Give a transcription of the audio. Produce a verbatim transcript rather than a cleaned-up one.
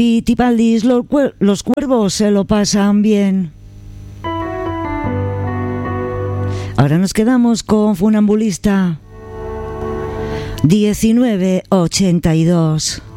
Y Tipaldis, los, cuer- los cuervos se lo pasan bien. Ahora nos quedamos con Funambulista diecinueve ochenta y dos.